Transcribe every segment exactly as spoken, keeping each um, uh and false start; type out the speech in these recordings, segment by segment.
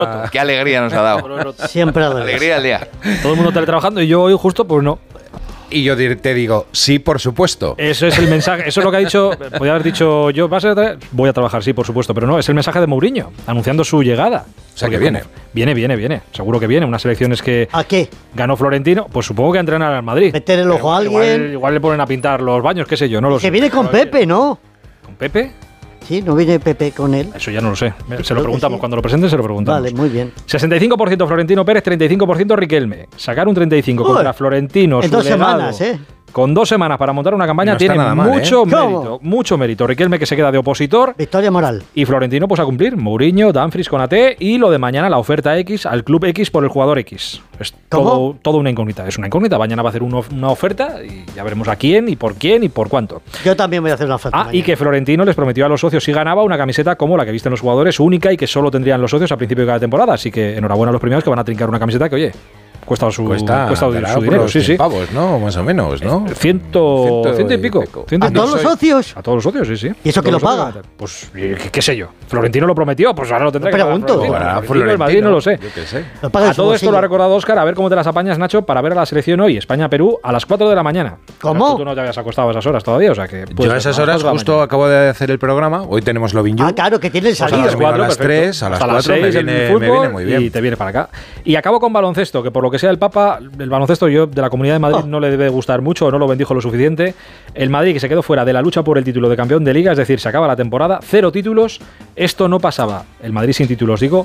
Qué alegría nos ha dado. Siempre alegría al día. Todo el mundo teletrabajando y yo hoy justo, pues no. Y yo te digo, sí, por supuesto. Eso es el mensaje, eso es lo que ha dicho, podría haber dicho yo, ¿vas a tra- voy a trabajar, sí, por supuesto, pero no, es el mensaje de Mourinho, anunciando su llegada. O sea, que viene. Viene, viene, viene, seguro que viene, unas elecciones que ¿A qué? ganó Florentino, pues supongo que a entrenar al Madrid. Meter el ojo a alguien. Igual, igual le ponen a pintar los baños, qué sé yo, no lo sé. Que viene con Pepe, ¿no? ¿Con Pepe? Sí, ¿no viene Pepe con él? Eso ya no lo sé, se creo lo que preguntamos, sí. cuando lo presenten se lo preguntamos. Vale, muy bien. sesenta y cinco por ciento Florentino Pérez, treinta y cinco por ciento Riquelme. Sacar un treinta y cinco por ciento contra Uy, Florentino, en su dos legado, semanas, ¿eh? con dos semanas para montar una campaña, No está tiene nada mal, mucho ¿eh? mérito, ¿Cómo? mucho mérito. Riquelme que se queda de opositor Victoria moral. y Florentino pues a cumplir. Mourinho, Dumfries con A T y lo de mañana, la oferta X al club X por el jugador X. Es ¿Cómo? todo, todo una incógnita. Es una incógnita. Mañana va a hacer uno- una oferta y ya veremos a quién y por quién y por cuánto. Yo también voy a hacer una oferta. Ah, y mañana. que Florentino les prometió a los socios si ganaba una camiseta como la que visten los jugadores, única y que solo tendrían los socios a principio de cada temporada. Así que enhorabuena a los primeros que van a trincar una camiseta que, oye, cuesta su, Cuesta, cuesta dará su por dinero. los Sí, sí. cien pavos, ¿no? Más o menos, ¿no? Ciento, Ciento ciento y y pico. pico. Ciento y ¿A pico. todos los socios? A todos los socios, sí, sí. ¿Y eso quién Todos lo los paga? socios. Pues, eh, qué, qué sé yo. Florentino lo prometió, pues ahora lo tendrá Te que pagar pregunto. Florentino. Para Florentino, el Madrid no lo sé. Yo qué sé. Lo paga de A su todo esto bolsillo. lo ha recordado Óscar, a ver cómo te las apañas, Nacho, para ver a la selección hoy, España-Perú, a las cuatro de la mañana. ¿Cómo? Tú no te habías acostado a esas horas todavía, o sea que... puedes Yo a ver, esas las horas cuatro de la justo mañana. acabo de hacer el programa. Hoy tenemos Lovin You. Ah, claro, que tiene el Pues a salido. las cuatro, a las perfecto. tres, a las Hasta cuatro, me seis el viene- me fútbol viene muy bien. y te viene para acá. Y acabo con baloncesto, que por lo que sea el Papa, el baloncesto yo de la Comunidad de Madrid Oh. no le debe gustar mucho, o no lo bendijo lo suficiente. El Madrid que se quedó fuera de la lucha por el título de campeón de Liga, es decir, se acaba la temporada, cero títulos, esto no pasaba, el Madrid sin títulos digo,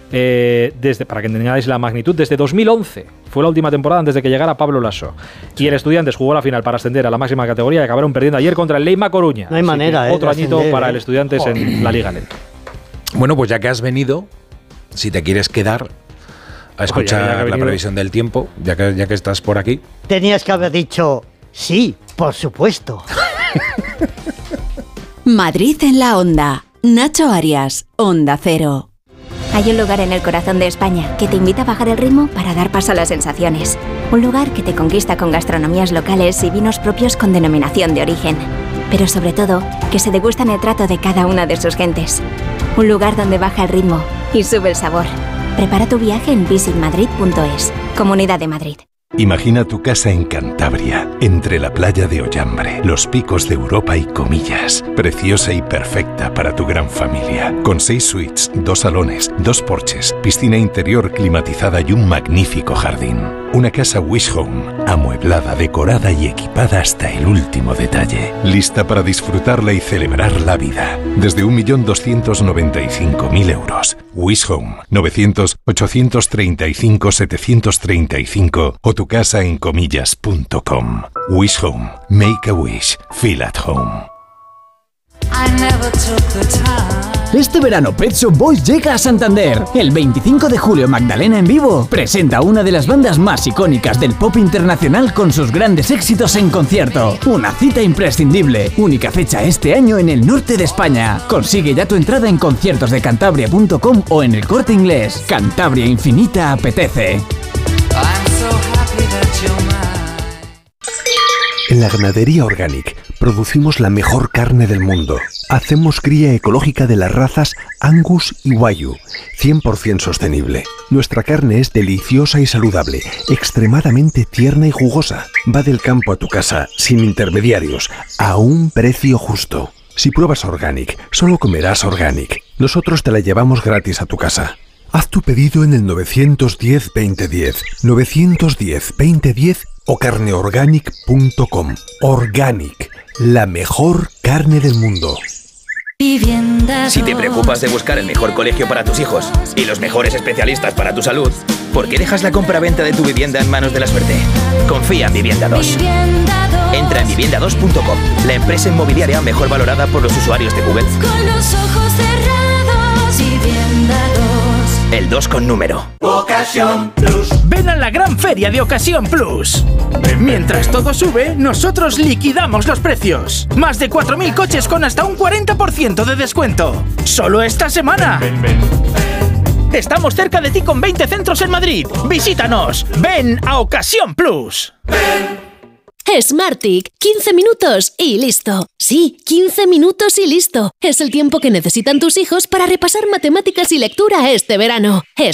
eh, desde, para que entendáis la magnitud, desde dos mil once fue la última temporada antes de que llegara Pablo Lasso. Y el Estudiantes jugó la final para ascender a la máxima categoría y acabaron perdiendo ayer contra el Leima Coruña. No hay Así manera, que eh, Otro de añito ascender, para eh. el Estudiantes Joder. en la Liga Lenta. Bueno, pues ya que has venido, si te quieres quedar a escuchar ya que ha la venido. previsión del tiempo, ya que, ya que estás por aquí. Tenías que haber dicho sí, por supuesto. Madrid en la Onda. Nacho Arias, Onda Cero. Hay un lugar en el corazón de España que te invita a bajar el ritmo para dar paso a las sensaciones. Un lugar que te conquista con gastronomías locales y vinos propios con denominación de origen. Pero sobre todo, que se degustan el trato de cada una de sus gentes. Un lugar donde baja el ritmo y sube el sabor. Prepara tu viaje en visit madrid punto es. Comunidad de Madrid. Imagina tu casa en Cantabria, entre la playa de Ollambre, los picos de Europa y Comillas. Preciosa y perfecta para tu gran familia. Con seis suites, dos salones, dos porches, piscina interior climatizada y un magnífico jardín. Una casa Wish Home, amueblada, decorada y equipada hasta el último detalle. Lista para disfrutarla y celebrar la vida. Desde un millón doscientos noventa y cinco mil euros. Wish Home, novecientos, ochocientos treinta y cinco, setecientos treinta y cinco o tu casa en comillas punto com. Wish Home. Make a wish. Feel at home. Este verano Pet Shop Boys llega a Santander. El veinticinco de julio Magdalena en vivo presenta una de las bandas más icónicas del pop internacional con sus grandes éxitos en concierto. Una cita imprescindible. Única fecha este año en el norte de España. Consigue ya tu entrada en conciertos de cantabria punto com o en el Corte Inglés. Cantabria Infinita apetece. En la ganadería Organic producimos la mejor carne del mundo. Hacemos cría ecológica de las razas Angus y Wagyu, cien por ciento sostenible. Nuestra carne es deliciosa y saludable, extremadamente tierna y jugosa. Va del campo a tu casa, sin intermediarios, a un precio justo. Si pruebas Organic, solo comerás Organic. Nosotros te la llevamos gratis a tu casa. Haz tu pedido en el nueve uno cero, veinte diez, nueve uno cero, veinte diez o carneorganic punto com. Organic, la mejor carne del mundo. Si te preocupas de buscar el mejor colegio para tus hijos y los mejores especialistas para tu salud, ¿por qué dejas la compra-venta de tu vivienda en manos de la suerte? Confía en Vivienda dos. Entra en vivienda dos punto com, la empresa inmobiliaria mejor valorada por los usuarios de Google. Con los ojos cerrados, Vivienda dos. El dos con número. Ocasión Plus. Ven a la gran feria de Ocasión Plus. Mientras todo sube, nosotros liquidamos los precios. Más de cuatro mil coches con hasta un cuarenta por ciento de descuento. Solo esta semana. Ven, ven, ven. Estamos cerca de ti con veinte centros en Madrid. Visítanos. Ven a Ocasión Plus. Ven. Smartick, quince minutos y listo. Sí, quince minutos y listo. Es el tiempo que necesitan tus hijos para repasar matemáticas y lectura este verano.